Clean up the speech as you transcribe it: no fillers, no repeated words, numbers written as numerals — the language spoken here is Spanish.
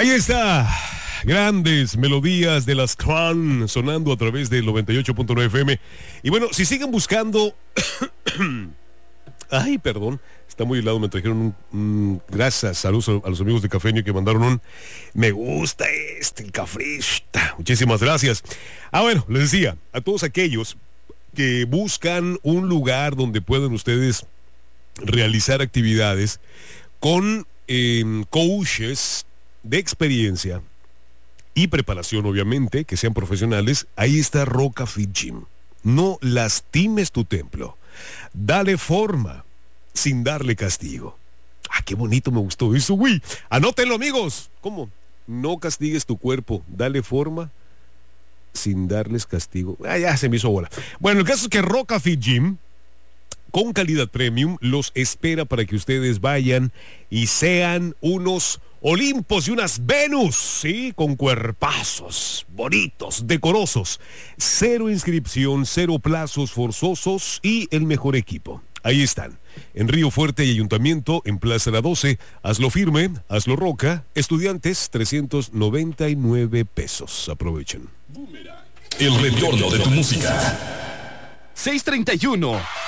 Ahí está. Grandes melodías de las Crown sonando a través del 98.9 FM. Y bueno, si siguen buscando... Ay, perdón, está muy helado, me trajeron gracias, saludos a los amigos de Cafeño que mandaron un me gusta el café. Muchísimas gracias. Bueno, les decía, a todos aquellos que buscan un lugar donde puedan ustedes realizar actividades con coaches de experiencia y preparación, obviamente, que sean profesionales, ahí está Roca Fit Gym. No lastimes tu templo. Dale forma sin darle castigo. Qué bonito, me gustó eso, güey. Anótenlo, amigos. ¿Cómo? No castigues tu cuerpo. Dale forma sin darles castigo. Ya se me hizo bola. Bueno, el caso es que Roca Fit Gym, con calidad premium, los espera para que ustedes vayan y sean unos Olimpos y unas Venus, ¿sí? Con cuerpazos bonitos, decorosos. Cero inscripción, cero plazos forzosos y el mejor equipo. Ahí están. En Río Fuerte y Ayuntamiento, en Plaza La 12. Hazlo firme, hazlo Roca. Estudiantes, 399 pesos. Aprovechen. El retorno de tu música. 631